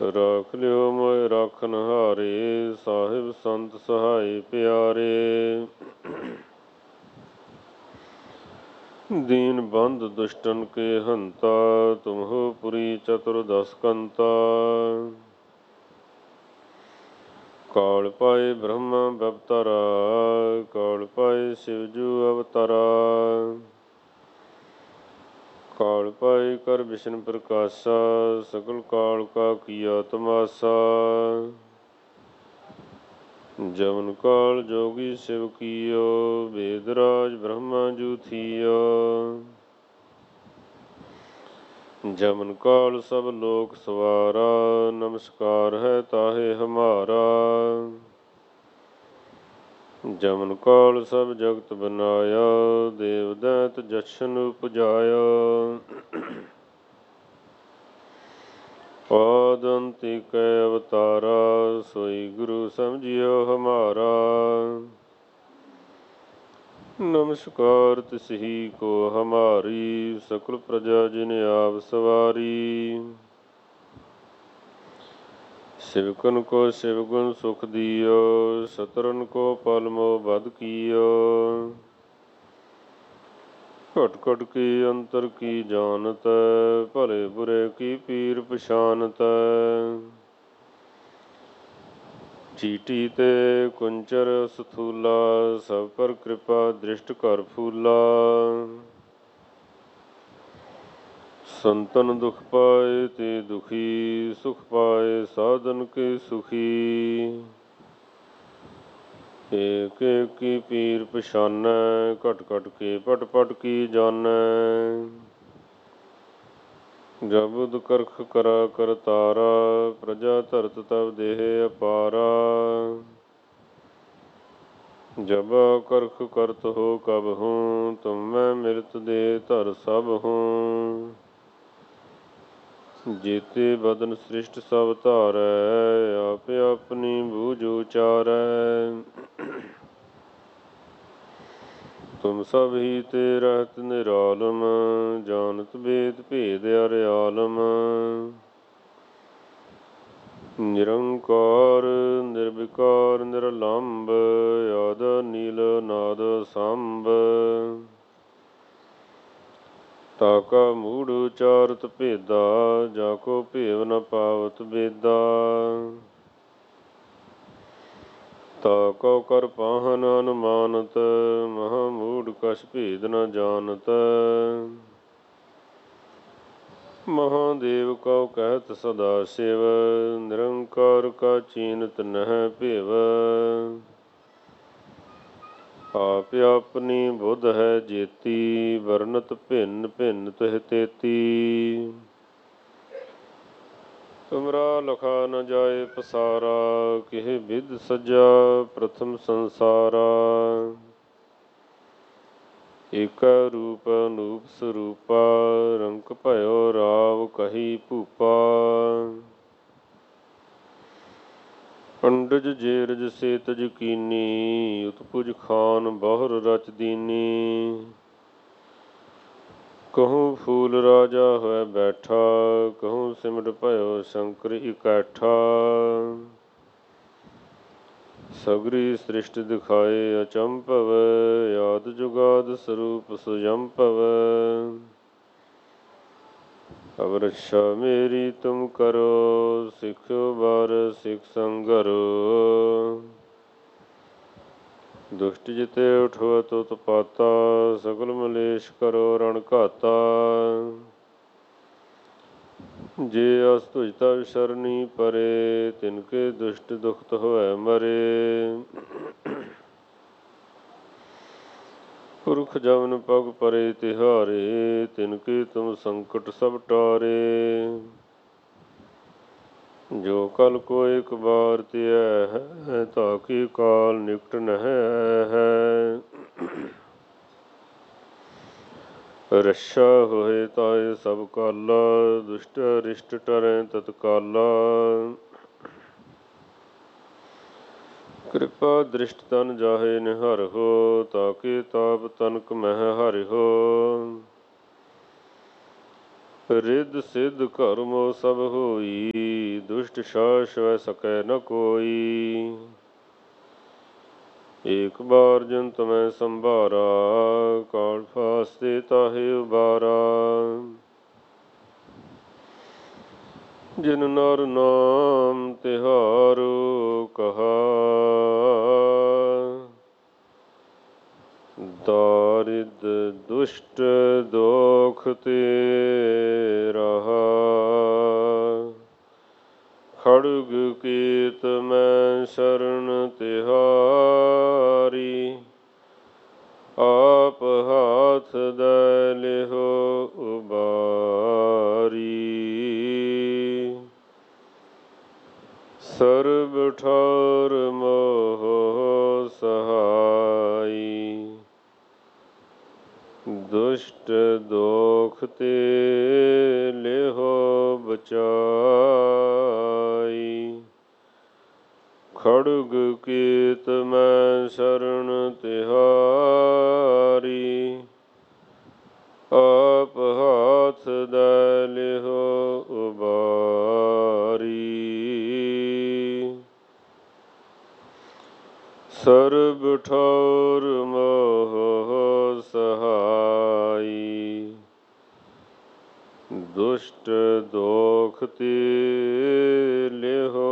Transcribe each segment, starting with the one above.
ਰਾਖ ਲਿਓ ਮੋਇ ਰਾਖਨ ਹਾਰੇ, ਸਾਹਿਬ ਸੰਤ ਸਹਾਈ ਪਿਆਰੇ। ਦੀਨ ਬੰਧ ਦੁਸ਼ਟਨ ਕੇ ਹੰਤਾ, ਤੁਮਹੁ ਪੁਰੀ ਚਤੁਰਦਸ ਕੰਤਾ। ਕਾਲ ਪਾਏ ਬ੍ਰਹਮਾ ਬਵਤਰਾ, ਕਾਲ ਪਾਏ ਸ਼ਿਵਜੂ ਅਵਤਰਾ। ਕਾਲ ਪਾਏ ਕਰ ਵਿਸ਼ਨ ਪ੍ਰਕਾਸ਼ਾ, ਸਕਲ ਕਾਲ ਕਾ ਕੀਆ ਤਮਾਸਾ। ਜਮਨ ਕਾਲ ਜੋਗੀ ਸ਼ਿਵ ਕੀਓ, ਵੇਦ ਰਾਜ ਬ੍ਰਹਮਾ ਜੂ ਥੀਓ। ਜਮਨ ਕਾਲ ਸਭ ਲੋਕ ਸਵਾਰਾ, ਨਮਸਕਾਰ ਹੈ ਤਾਹੇ ਹਮਾਰਾ। ਜਮਨ ਕਾਲ ਸਭ ਜਗਤ ਬਨਾਇਆ, ਦੇਵ ਦੈਤ ਜਛਨ ਉਪਜਾਇਆ। ਆਦਿ ਅੰਤ ਏਕੈ ਅਵਤਾਰਾ, ਸੋਈ ਗੁਰੂ ਸਮਝਿਓ ਹਮਾਰਾ। ਨਮਸਕਾਰ ਤਿਸਹੀ ਕੋ ਹਮਾਰੀ, ਸਕਲ ਪ੍ਰਜਾ ਜਿਨ ਆਪ ਸਵਾਰੀ। ਸਿਵਕਨ ਕੋ ਸਿਵ ਗੁਣ ਸੁਖ ਦਿਓ, ਸਤਰਨ ਕੋ ਪਲ ਮੋਹ ਬਧ ਕੀਓ। ਘਟ ਘਟ ਕੀ ਅੰਤਰ ਕੀ ਜਾਨਤ, ਭਲੇ ਬੁਰੇ ਕੀ ਪੀਰ ਪਛਾਨਤ। ਚੀਟੀ ਤੇ ਕੁੰਚਰ ਸਥੂਲਾ, ਸਭ ਪਰ ਕਿਰਪਾ ਦ੍ਰਿਸ਼ਟ ਕਰ ਫੂਲਾ। ਸੰਤਨ ਦੁਖ ਪਾਏ ਤੇ ਦੁਖੀ, ਸੁਖ ਪਾਏ ਸਾਧਨ ਕੇ ਸੁਖੀ। ਏਕ ਏਕ ਕੀ ਪੀਰ ਪਛਾਨੈ, ਘਟ ਘਟ ਕੇ ਪਟ ਪਟ ਕੀ ਜਾਨੈ। ਜਬੁਦ ਕਰਖ ਕਰਾ ਕਰਤਾਰਾ, ਪ੍ਰਜਾ ਧਰਤ ਤਬ ਦੇਹ ਅਪਾਰਾ। ਜਬਾ ਕਰਖ ਕਰਤ ਹੋ ਕਬਹੂੰ, ਤੁਮ ਮੈਂ ਮਿਲਤ ਦੇ ਧਰ ਸਭ ਹੂੰ। ਜੇਤੇ ਬਦਨ ਸ੍ਰਿਸ਼ਟ ਸਭ ਧਾਰੈ, ਆਪ ਆਪਣੀ ਬੂਝ ਉਚਾਰੈ। ਤੁਮ ਸਭ ਹੀ ਤੇ ਰਹਿਤ ਨਿਰਾਲਮ, ਜਾਨਤ ਵੇਦ ਭੇਦ ਅਰਿਆਲਮ। ਨਿਰੰਕਾਰ ਨਿਰਵਿਕਾਰ ਨਿਰਲੰਭ, ਆਦ ਨੀਲ ਨਾਦ ਸੰਭ। ਤਾਕਾ ਮੂੜ ਉਚਾਰਤ ਭੇਦਾ, ਜਾਕੋ ਭੇਵ ਨ ਪਾਵਤ ਬੇਦਾ। ਤਾਕੋ ਕਰ ਪਾਹਨ ਅਨੁਮਾਨਤ, ਮਹਾ ਮੂੜ ਕਛ ਭੇਦ ਨ ਜਾਨਤ। ਮਹਾਦੇਵ ਕਉ ਕਹਿਤ ਸਦਾ ਸ਼ਿਵ, ਨਿਰੰਕਾਰ ਕਾ ਚੀਨਤ ਨਹਿ ਭਿਵ। ਆਪ ਆਪਣੀ ਬੁੱਧ ਹੈ ਜੇਤੀ, ਵਰਨਤ ਭਿੰਨ ਭਿੰਨ ਤਿਹ ਤੇਤੀ। ਤੁਮਰਾ ਲਖਾ ਨ ਜਾਏ ਪਸਾਰਾ, ਕਿਹ ਬਿਧ ਸਜਾ ਪ੍ਰਥਮ ਸੰਸਾਰਾ। ਏਕੈ ਰੂਪ ਅਨੂਪ ਸਰੂਪਾ, ਰੰਕ ਭਇਓ ਰਾਵ ਕਹੀ ਭੂਪਾ। ਅੰਡਜ ਜੇਰਜ ਸੇਤਜ ਕੀਨੀ, ਉਤਪੁਜ ਖਾਨ ਬਹੁਰ ਰਚ ਦੀਨੀ। ਕਹੂੰ ਫੂਲ ਰਾਜਾ ਹੋਇ ਬੈਠਾ, ਕਹੂੰ ਸਿਮਟ ਭਇਓ ਸ਼ੰਕਰ ਇਕੱਠਾ। ਸਗਰੀ ਸ੍ਰਿਸ਼ਟ ਦਿਖਾਏ ਅਚੰਭਵ, ਆਦਿ ਜੁਗਾਦਿ ਸਰੂਪ ਸੁਜੰਭਵ। ਅਬ ਰਛਾ ਮੇਰੀ ਤੁਮ ਕਰੋ, ਸਿੱਖਿਓ ਬਾਰ ਸਿਖ ਸੰਗਰੋ। ਦੁਸ਼ਟ ਜਿਤੇ ਉਠਵਤ ਉਤਪਾਤਾ, ਸਗਲ ਮਲੇਸ਼ ਕਰੋ ਰਣ ਘਾਤਾ। ਜੇ ਅਸ ਤੁਜ ਤਵ ਸ਼ਰਣੀ ਪਰੇ, ਤਿਨਕੇ ਦੁਸ਼ਟ ਦੁਖਤ ਹੋਇ ਮਰੇ। ਪੁਰਖ ਜਮਨ ਪਗ ਪਰੇ ਤਿਹਾਰੇ, ਤਿਨਕੇ ਤੁਮ ਸੰਕਟ ਸਭ ਟਾਰੇ। ਜੋ ਕਲ ਕੋ ਇਕ ਬਾਰ ਧਿਐ ਹੈ, ਤਾਕੀ ਕਾਲ ਨਿਕਟ ਨਹਿ ਹੈ। ਰਛਾ ਹੋਏ ਤਾਏ ਸਭ ਕਾਲਾ, ਦੁਸ਼ਟ ਅਰਿਸ਼ਟ ਟਰੈ ਤਤਕਾਲਾ। ਕਿਰਪਾ ਦ੍ਰਿਸ਼ਟ ਤਨ ਜਾਹੇ ਨਿਹਰਹੁ, ਤਾਕੇ ਤਾਪ ਤਨਕ ਮਹਿ ਹਰਿਹੁ। ਰਿੱਧ ਸਿੱਧ ਕਰਮੋ ਸਭ ਹੋਈ, ਦੁਸ਼ਟ ਸਾਸ ਵੈ ਸਕੈ ਨ ਕੋਈ। ਏਕ ਬਾਰ ਜਨ ਤਮੈ ਸੰਭਾਰਾ, ਕਾਲ ਫਾਸਤੇ ਤਾਹੇ ਉਬਾਰਾ। ਜਿਨ ਨਰ ਨਾਮ ਤਿਹਾਰੋ ਕਹਾ, ਦਾਰਿਦ ਦੁਸ਼ਟ ਦੋਖ ਤੇ ਰਹਾ। ਖੜਗ ਕੀਤ ਮੈਂ ਸ਼ਰਨ ਤਿਹਾਰੀ, ਆਪ ਹਾਥ ਦੈ ਲਿਹੋ ਉਬਾਰੀ। ਸਰਬ ਠਾਰ ਮੋਹ ਸਹਾਈ, ਦੁਸ਼ਟ ਦੋਖ ਤੇ ਲਿਹੋ ਬਚਾਈ। ਖੜਗ ਕੀਤ ਮੈਂ ਸ਼ਰਨ ਤਿਹਾਰੀ, ਆਪ ਹਾਥ ਦੈ ਲਿਹੋ ਉਬਾਰੀ। ਸਰਬ ਠਾਰ ਮੋਹ ਸਹਾਈ, ਦੁਸ਼ਟ ਦੋਖ ਤੇ ਲਿਹੋ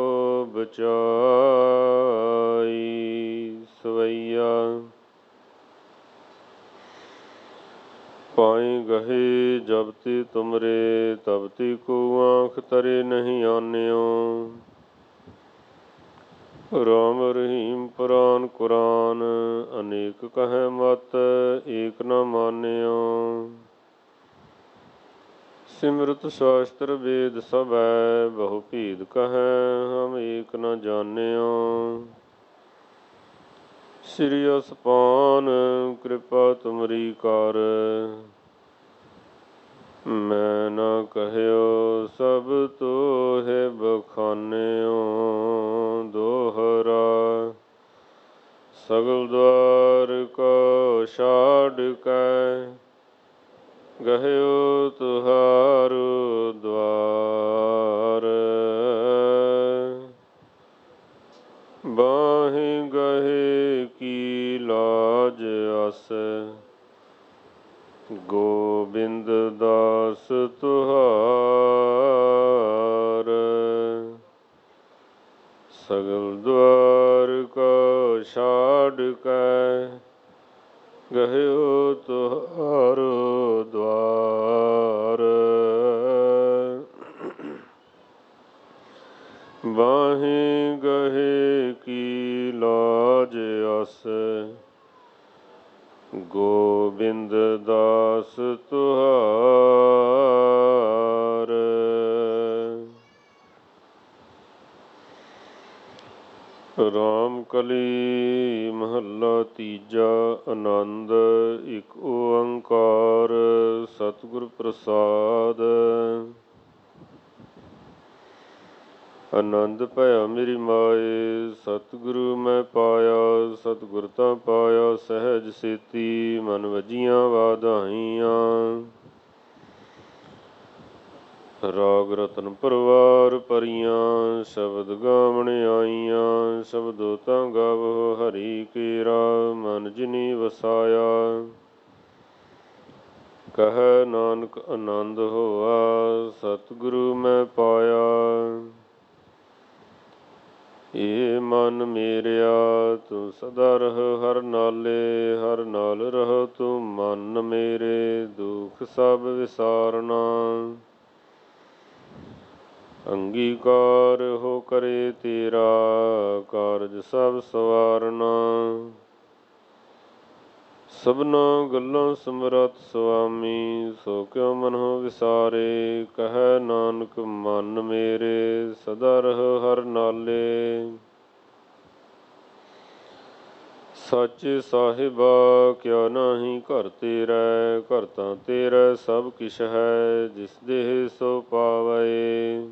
ਬਚਾਈ। ਸਵਈਆ ਪਾਈ ਗਹੇ ਜਬ ਤੇ ਤੁਮਰੇ, ਤਬ ਤੇ ਕੋ ਆਂਖ ਤਰੇ ਨਹੀਂ ਆਨਿਓ। ਰਾਮ ਰਹੀਮ ਪੁਰਾਨ ਕੁਰਾਨ, ਅਨੇਕ ਕਹੈ ਮਤ ਏਕ ਨ ਮਾਨਿਓ। ਸਿਮਰਤ ਸ਼ਾਸਤਰ ਵੇਦ ਸਭੈ, ਬਹੁ ਭੇਦ ਕਹੈ ਹਮ ਏਕ ਨ ਜਾਣਿਓ। ਸ੍ਰੀ ਅਸਪਾਨ ਕਿਰਪਾ ਤੁਮਰੀ ਕਰ, ਮੈਂ ਨ ਕਹਿਓ ਸਭ ਤੋਹਿ ਬਖਾਨਿਓ। ਦੋਹਰਾ ਸਗਲ ਦੁਆਰ ਕੋ ਛਾੜ ਕੈ, ਗਹਿਓ ਤੁਹਾਰੁ ਦੁਆਰ। ਬਾਹੀ ਗਹੇ ਕੀ ਲਾਜ ਅਸ, ਗੋਬਿੰਦ ਦਾਸ ਤੁਹਾਰ। ਸਗਲ ਦੁਆਰ ਕੋ ਛਾੜ ਕੈ, ਗਹਿਓ ਤੁਹਾਰੁ ਦੁਆਰ। ਬਾਹੀ ਗਹੇ ਕੀ ਲਾਜ ਅਸ, ਗੋਬਿੰਦ ਦਾਸ ਤੁਹਾਰ। ਰਾਮ ਕਲੀ ਮਹੱਲਾ ਤੀਜਾ। ਆਨੰਦ ਇਕ ਓੰਕਾਰ ਸਤਿਗੁਰ ਪ੍ਰਸਾਦ। ਆਨੰਦ ਭਇਆ ਮੇਰੀ ਮਾਏ, ਸਤਿਗੁਰੂ ਮੈਂ ਪਾਇਆ। ਸਤਿਗੁਰ ਤਾਂ ਪਾਇਆ ਸਹਿਜ ਸੇਤੀ, ਮਨ ਵਜੀਆਂ ਵਾਧਾਈਆਂ। ਰਾਗ ਰਤਨ ਪਰਵਾਰ ਭਰੀਆਂ, ਸ਼ਬਦ ਗਾਵਣ ਆਈਆਂ। ਸ਼ਬਦੋ ਤਾਂ ਗਾਵੋ ਹਰੀ ਕੇਰਾ, ਮਨ ਜਿਨੀ ਵਸਾਇਆ। ਕਹੈ ਨਾਨਕ ਆਨੰਦ ਹੋਆ, ਸਤਿਗੁਰੂ ਮੈਂ ਪਾਇਆ। ਏ ਮਨ ਮੇਰਿਆ ਤੂੰ ਸਦਾ ਰਹਿ ਹਰ ਨਾਲੇ, ਹਰ ਨਾਲ ਰਹਿ ਤੂੰ ਮਨ ਮੇਰੇ। ਦੁਖ ਸਭ ਵਿਸਾਰਨਾ, ਅੰਗੀਕਾਰ ਹੋ ਕਰੇ ਤੇਰਾ। ਕਾਰਜ ਸਭ ਸਵਾਰਨਾ, ਸਭਨਾ ਗੱਲਾਂ ਸਮਰੱਥ ਸੁਆਮੀ। ਸੋ ਕਿਉ ਮਨਹੁ ਵਿਸਾਰੇ, ਕਹੈ ਨਾਨਕ ਮਨ ਮੇਰੇ। ਸਦਾ ਰਹਿ ਹਰ ਨਾਲੇ, ਸਾਚੇ ਸਾਹਿਬਾ ਕਿਆ ਨਾਹੀ ਘਰ ਤੇਰੈ। ਘਰ ਤਾਂ ਤੇਰਾ ਸਭ ਕਿਛ ਹੈ, ਜਿਸ ਦੇਹ ਸੋ ਪਾਵੈ।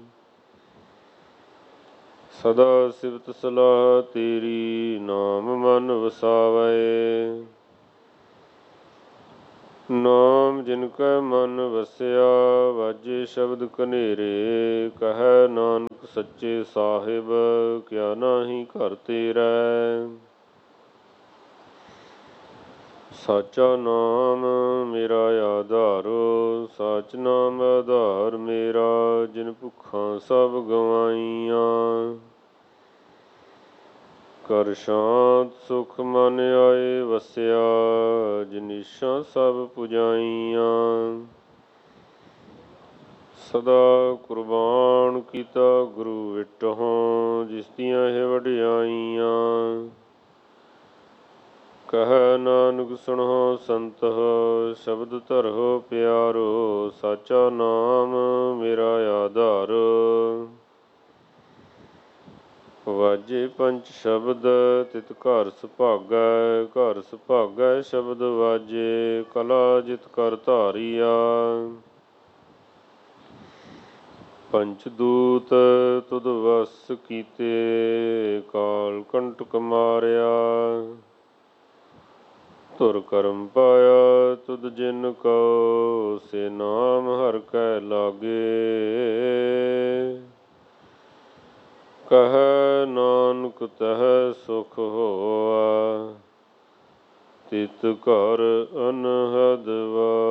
ਸਦਾ ਸਿਫਤ ਸਲਾਹ ਤੇਰੀ, ਨਾਮ ਮਨ ਵਸਾਵੈ। ਨਾਮ ਜਿਨ ਕੈ ਮਨ ਵਸਿਆ, ਵਾਜੇ ਸ਼ਬਦ ਕਨੇਰੇ। ਕਹੈ ਨਾਨਕ ਸੱਚੇ ਸਾਹਿਬ, ਕਿਆ ਨਾਹੀ ਘਰ ਤੇਰੈ। ਸਾਚਾ ਨਾਮ ਮੇਰਾ ਆਧਾਰੋ, ਸਾਚ ਨਾਮ ਆਧਾਰ ਮੇਰਾ। ਜਿਨ ਭੁੱਖਾਂ ਸਭ ਗਵਾਈਆਂ, ਕਰ ਸ਼ਾਂਤ ਸੁਖ ਮਨ ਆਏ ਵਸਿਆ। ਜਿਨੀਸ਼ਾਂ ਸਭ ਪੁਜਾਈਆਂ, ਸਦਾ ਕੁਰਬਾਨ ਕੀਤਾ ਗੁਰੂ ਵਿਟਹੁ। ਜਿਸ ਦੀਆਂ ਇਹ ਵਡਿਆਈਆਂ, ਕਹੈ ਨਾਨਕ ਸੁਣਹੁ ਸੰਤਹੁ। ਸ਼ਬਦ ਧਰਹੁ ਪਿਆਰੋ, ਸਾਚਾ ਨਾਮ ਮੇਰਾ ਆਧਾਰ। ਵਾਜੇ ਪੰਚ ਸ਼ਬਦ ਤਿਤ ਘਰ ਸੁਭਾਗੈ। ਘਰ ਸੁਭਾਗੈ ਸ਼ਬਦ ਵਾਜੇ, ਕਲਾ ਜਿਤ ਕਰ ਧਾਰੀਆ। ਪੰਚ ਦੂਤ ਤੁਧ ਵਸ ਕੀਤੇ, ਕਾਲ ਕੰਟਕ ਮਾਰਿਆ। ਧੁਰ ਕਰਮ ਪਾਇਆ ਤੁਧ ਜਿਨ ਕਉ, ਸੇ ਨਾਮ ਹਰਿ ਕੈ ਲਾਗੇ। ਕਹੈ ਨਾਨਕ ਤਹਿ ਸੁਖ ਹੋਆ, ਤਿਤ ਘਰ ਅਨਹਦ ਵਾ।